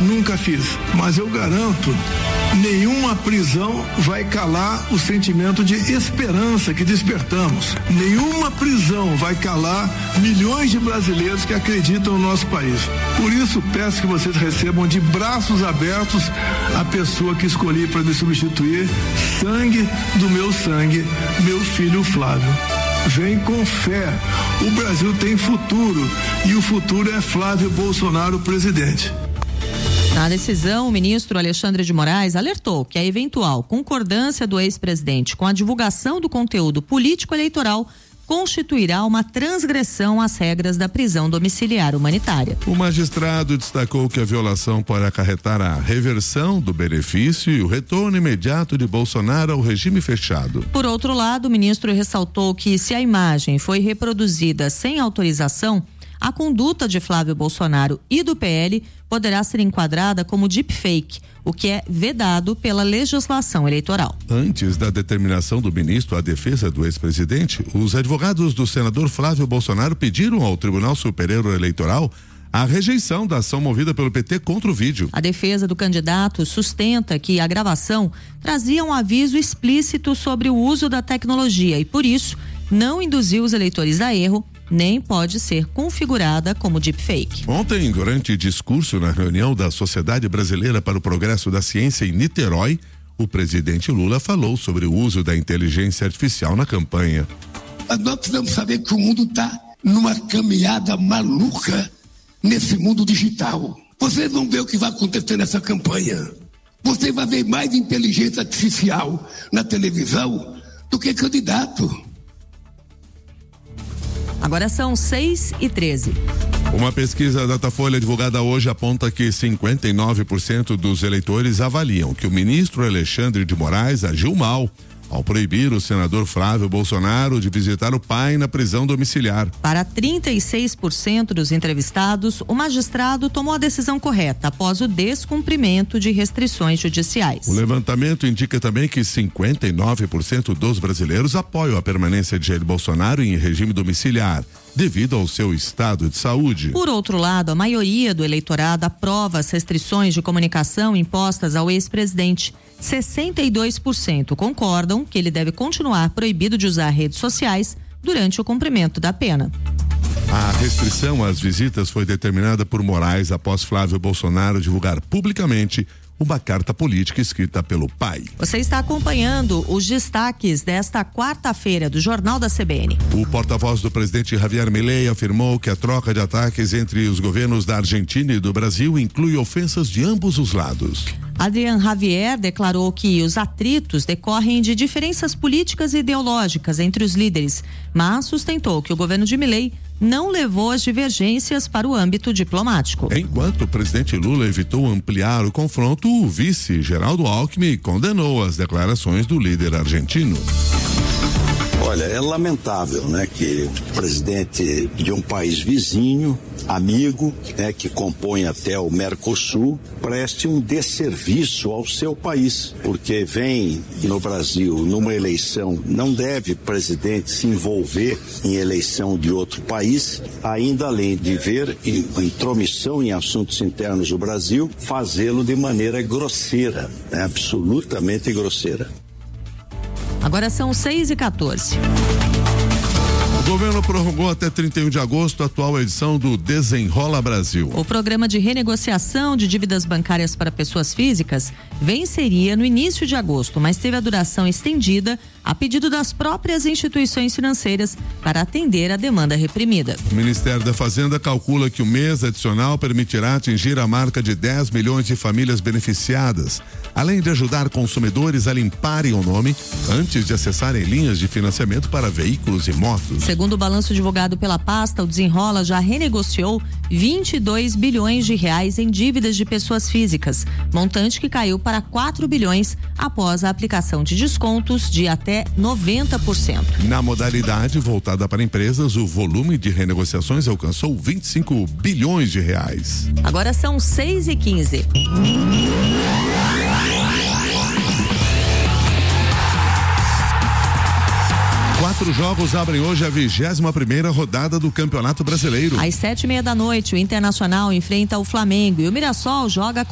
nunca fiz, mas eu garanto, nenhuma prisão vai calar o sentimento de esperança que despertamos. Nenhuma prisão vai calar milhões de brasileiros que acreditam no nosso país. Por isso, peço que vocês recebam de braços abertos a pessoa que escolhi para me substituir, sangue do meu sangue, meu filho Flávio. Vem com fé. O Brasil tem futuro e o futuro é Flávio Bolsonaro, presidente. Na decisão, o ministro Alexandre de Moraes alertou que a eventual concordância do ex-presidente com a divulgação do conteúdo político-eleitoral constituirá uma transgressão às regras da prisão domiciliar humanitária. O magistrado destacou que a violação pode acarretar a reversão do benefício e o retorno imediato de Bolsonaro ao regime fechado. Por outro lado, o ministro ressaltou que se a imagem foi reproduzida sem autorização, a conduta de Flávio Bolsonaro e do PL poderá ser enquadrada como deepfake, o que é vedado pela legislação eleitoral. Antes da determinação do ministro à defesa do ex-presidente, os advogados do senador Flávio Bolsonaro pediram ao Tribunal Superior Eleitoral a rejeição da ação movida pelo PT contra o vídeo. A defesa do candidato sustenta que a gravação trazia um aviso explícito sobre o uso da tecnologia e, por isso, não induziu os eleitores a erro, nem pode ser configurada como deepfake. Ontem, durante discurso na reunião da Sociedade Brasileira para o Progresso da Ciência em Niterói, o presidente Lula falou sobre o uso da inteligência artificial na campanha. Nós precisamos saber que o mundo está numa caminhada maluca nesse mundo digital. Vocês vão ver o que vai acontecer nessa campanha. Você vai ver mais inteligência artificial na televisão do que candidato. Agora são 6h13. Uma pesquisa Datafolha divulgada hoje aponta que 59% dos eleitores avaliam que o ministro Alexandre de Moraes agiu mal ao proibir o senador Flávio Bolsonaro de visitar o pai na prisão domiciliar. Para 36% dos entrevistados, o magistrado tomou a decisão correta após o descumprimento de restrições judiciais. O levantamento indica também que 59% dos brasileiros apoiam a permanência de Jair Bolsonaro em regime domiciliar, devido ao seu estado de saúde. Por outro lado, a maioria do eleitorado aprova as restrições de comunicação impostas ao ex-presidente. 62% concordam que ele deve continuar proibido de usar redes sociais durante o cumprimento da pena. A restrição às visitas foi determinada por Moraes após Flávio Bolsonaro divulgar publicamente uma carta política escrita pelo pai. Você está acompanhando os destaques desta quarta-feira do Jornal da CBN. O porta-voz do presidente Javier Milei afirmou que a troca de ataques entre os governos da Argentina e do Brasil inclui ofensas de ambos os lados. Adrian Javier declarou que os atritos decorrem de diferenças políticas e ideológicas entre os líderes, mas sustentou que o governo de Milei não levou as divergências para o âmbito diplomático. Enquanto o presidente Lula evitou ampliar o confronto, o vice Geraldo Alckmin condenou as declarações do líder argentino. Olha, é lamentável, né, que o presidente de um país vizinho, amigo, né, que compõe até o Mercosul, preste um desserviço ao seu país, porque vem no Brasil numa eleição, não deve presidente se envolver em eleição de outro país, ainda além de ver intromissão em assuntos internos do Brasil, fazê-lo de maneira grosseira, né, absolutamente grosseira. Agora são 6h14. O governo prorrogou até 31 de agosto a atual edição do Desenrola Brasil. O programa de renegociação de dívidas bancárias para pessoas físicas venceria no início de agosto, mas teve a duração estendida a pedido das próprias instituições financeiras para atender a demanda reprimida. O Ministério da Fazenda calcula que o mês adicional permitirá atingir a marca de 10 milhões de famílias beneficiadas, além de ajudar consumidores a limparem o nome antes de acessarem linhas de financiamento para veículos e motos. Segundo o balanço divulgado pela pasta, o Desenrola já renegociou 22 bilhões de reais em dívidas de pessoas físicas, montante que caiu para 4 bilhões após a aplicação de descontos de até 90%. Na modalidade voltada para empresas, o volume de renegociações alcançou 25 bilhões de reais. Agora são 6h15. Quatro jogos abrem hoje a 21ª rodada do Campeonato Brasileiro. Às 7h30 da noite, o Internacional enfrenta o Flamengo e o Mirassol joga com